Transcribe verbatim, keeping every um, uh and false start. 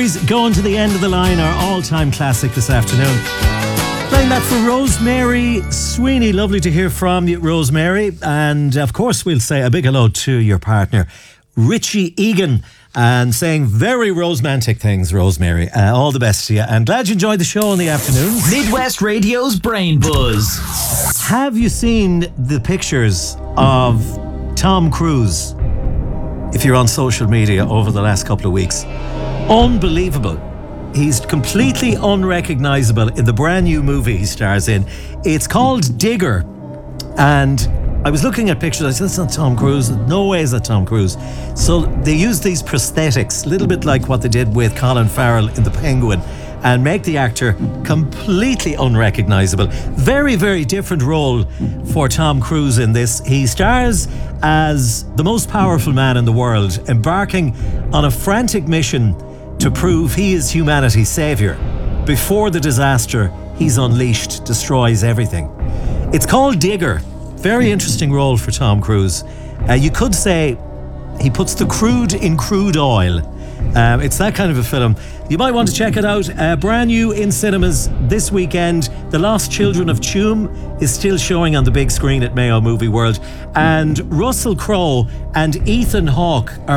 Going to the End of the Line, our all-time classic this afternoon. Playing that for Rosemary Sweeney. Lovely to hear from you, Rosemary. And of course, we'll say a big hello to your partner, Richie Egan, and saying very rosemantic things, Rosemary. Uh, all the best to you, and glad you enjoyed the show in the afternoon. Midwest Radio's Brain Buzz. Have you seen the pictures of Tom Cruise, if you're on social media, over the last couple of weeks? Unbelievable. He's completely unrecognizable in the brand new movie he stars in. It's called Digger. And I was looking at pictures. I said, that's not Tom Cruise. No way is that Tom Cruise. So they use these prosthetics, a little bit like what they did with Colin Farrell in The Penguin, and make the actor completely unrecognizable. Very, very different role for Tom Cruise in this. He stars as the most powerful man in the world, embarking on a frantic mission to prove he is humanity's savior. Before the disaster he's unleashed destroys everything. It's called Digger. Very interesting role for Tom Cruise. Uh, you could say he puts the crude in crude oil. Um, it's that kind of a film. You might want to check it out. Uh, brand new in cinemas this weekend. The Lost Children of Tuam is still showing on the big screen at Mayo Movie World. And Russell Crowe and Ethan Hawke are